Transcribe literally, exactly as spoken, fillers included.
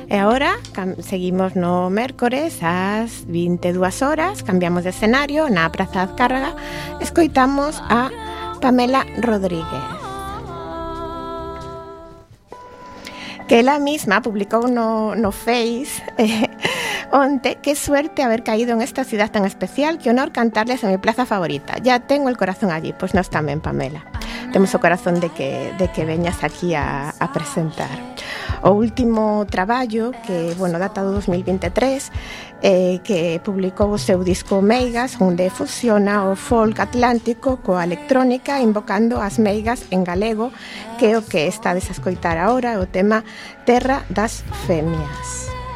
E agora seguimos no mércores ás vinte e dúas horas, cambiamos de escenario na Praza Azcárraga, escoitamos a Pamela Rodríguez, que ela misma publicou no, no Face eh, onte: qué suerte haber caído en esta ciudad tan especial, qué honor cantarles en mi plaza favorita, ya tengo el corazón allí. Pois nós tamén, Pamela, temos o corazón de que, de que veñas aquí a, a presentar o último traballo, que, bueno, data do dos mil vinte e tres, eh, que publicou o seu disco Meigas, onde fusiona o folk atlántico coa electrónica, invocando as meigas en galego, que é o que estades a escoitar agora, o tema Terra das Femias.